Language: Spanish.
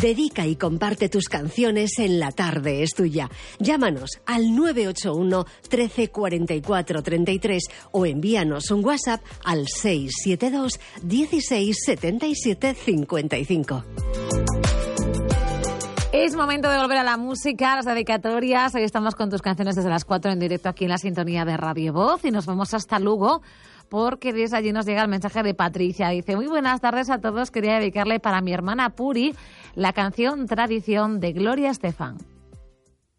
Dedica y comparte tus canciones en La Tarde es Tuya. Llámanos al 981 13 44 33 o envíanos un WhatsApp al 672 16 77 55. Es momento de volver a la música, las dedicatorias. Hoy estamos con tus canciones desde las 4 en directo aquí en la sintonía de Radio Voz y nos vamos hasta Lugo porque desde allí nos llega el mensaje de Patricia. Dice: muy buenas tardes a todos, quería dedicarle para mi hermana Puri la canción Tradición de Gloria Estefan.